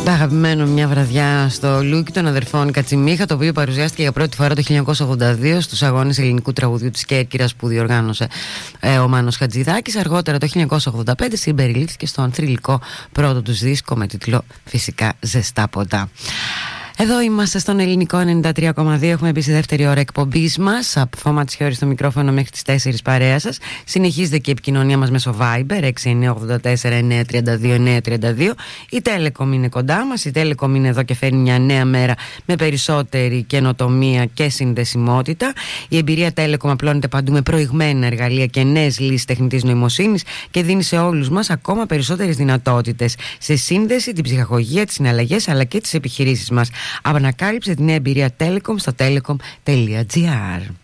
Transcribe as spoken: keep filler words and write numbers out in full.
Το αγαπημένο Μια βραδιά στο Λούκι των αδερφών Κατσιμίχα, το οποίο παρουσιάστηκε για πρώτη φορά το χίλια εννιακόσια ογδόντα δύο στους αγώνες ελληνικού τραγουδιού της Κέρκυρας που διοργάνωσε ε, ο Μάνος Χατζηδάκης. Αργότερα το χίλια εννιακόσια ογδόντα πέντε συμπεριλήφθηκε στον θρυλικό πρώτο τους δίσκο με τίτλο φυσικά Ζεστά ποτά. Εδώ είμαστε στον ελληνικό ενενήντα τρία κόμμα δύο. Έχουμε μπει στη δεύτερη ώρα εκπομπής μας. Από Φώμα της Χιώρης στο μικρόφωνο μέχρι τις τέσσερις παρέα σας. Συνεχίζεται και η επικοινωνία μας μέσω Viber έξι εννιά ογδόντα τέσσερα εννιά τριάντα δύο εννιά τριάντα δύο. Η Telecom είναι κοντά μας. Η Telecom είναι εδώ και φέρνει μια νέα μέρα με περισσότερη καινοτομία και συνδεσιμότητα. Η εμπειρία Telecom απλώνεται παντού με προηγμένα εργαλεία και νέες λύσεις τεχνητής νοημοσύνης και δίνει σε όλους μας ακόμα περισσότερες δυνατότητες σε σύνδεση, την ψυχαγωγία, τις συναλλαγές αλλά και τις επιχειρήσεις μας. Ανακάλυψε την νέα εμπειρία Telecom στο telecom τελεία gr.